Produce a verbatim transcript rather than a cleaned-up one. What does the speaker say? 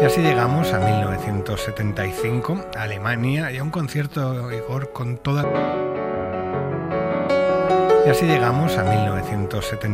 Y así llegamos a mil novecientos setenta y cinco, Alemania, y a un concierto, Igor, con toda... Y así llegamos a mil novecientos setenta y cinco.